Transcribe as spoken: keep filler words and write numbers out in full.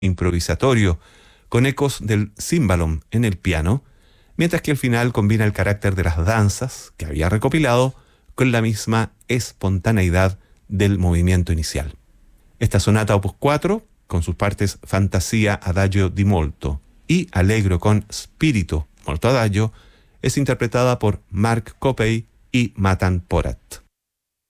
improvisatorio, con ecos del címbalum en el piano, mientras que el final combina el carácter de las danzas que había recopilado con la misma espontaneidad del movimiento inicial. Esta sonata opus cuatro, con sus partes Fantasia Adagio di Molto y Allegro con Spirito Molto Adagio, es interpretada por Mark Coppey y Matan Porat.